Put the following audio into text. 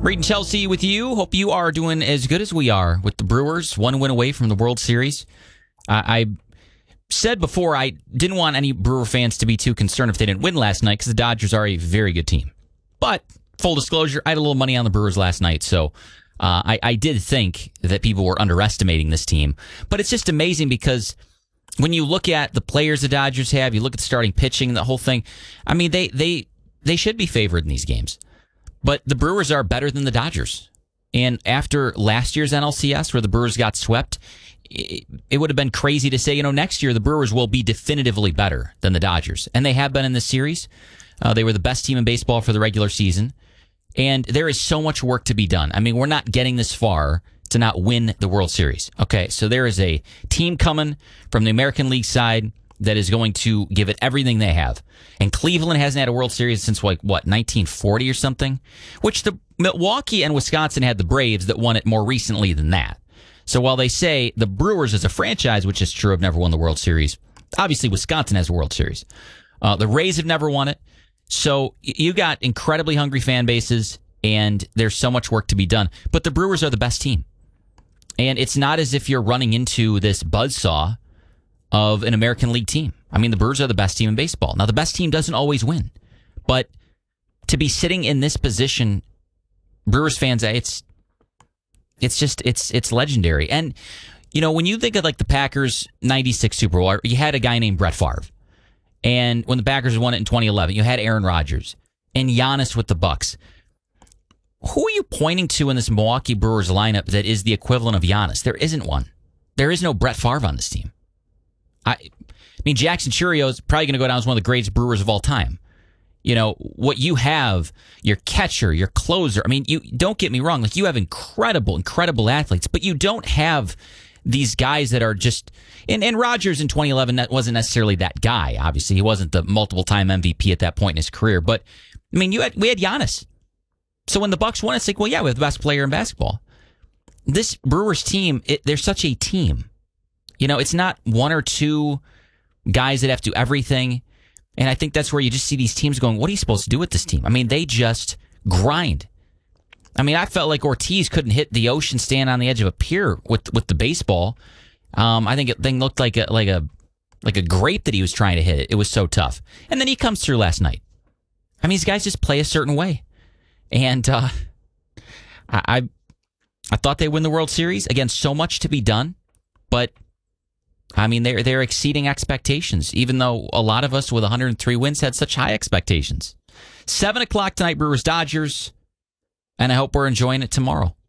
Reed and Chelsea with you. Hope you are doing as good as we are with the Brewers. One win away from the World Series. I said before I didn't want any Brewer fans to be too concerned if they didn't win last night because the Dodgers are a very good team. But full disclosure, I had a little money on the Brewers last night, so I did think that people were underestimating this team. But it's just amazing because when you look at the players the Dodgers have, you look at the starting pitching, the whole thing, I mean, they should be favored in these games. But the Brewers are better than the Dodgers. And after last year's NLCS, where the Brewers got swept, it would have been crazy to say, next year the Brewers will be definitively better than the Dodgers. And they have been in this series. They were the best team in baseball for the regular season. And there is so much work to be done. I mean, we're not getting this far to not win the World Series. Okay, so there is a team coming from the American League side that is going to give it everything they have. And Cleveland hasn't had a World Series since, 1940 or something? Which the Milwaukee and Wisconsin had the Braves that won it more recently than that. So while they say the Brewers as a franchise, which is true, have never won the World Series, obviously Wisconsin has a World Series. The Rays have never won it. So you got incredibly hungry fan bases, and there's so much work to be done. But the Brewers are the best team. And it's not as if you're running into this buzzsaw of an American League team. I mean, the Brewers are the best team in baseball. Now, the best team doesn't always win. But to be sitting in this position, Brewers fans, it's legendary. And, when you think of like the Packers 96 Super Bowl, you had a guy named Brett Favre. And when the Packers won it in 2011, you had Aaron Rodgers and Giannis with the Bucks. Who are you pointing to in this Milwaukee Brewers lineup that is the equivalent of Giannis? There isn't one. There is no Brett Favre on this team. I mean, Jackson Chourio is probably going to go down as one of the greatest Brewers of all time. What you have, your catcher, your closer. I mean, you don't get me wrong. Like, you have incredible athletes, but you don't have these guys that are just. And Rodgers in 2011 that wasn't necessarily that guy. Obviously, he wasn't the multiple-time MVP at that point in his career. But I mean, we had Giannis. So when the Bucks won, it's like, well, yeah, we have the best player in basketball. This Brewers team, they're such a team. It's not one or two guys that have to do everything. And I think that's where you just see these teams going, what are you supposed to do with this team? I mean, they just grind. I mean, I felt like Ortiz couldn't hit the ocean stand on the edge of a pier with the baseball. I think thing looked like a grape that he was trying to hit. It was so tough. And then he comes through last night. I mean, these guys just play a certain way. And I thought they'd win the World Series. Again, so much to be done. But I mean, they're exceeding expectations, even though a lot of us with 103 wins had such high expectations. 7 o'clock tonight, Brewers-Dodgers, and I hope we're enjoying it tomorrow.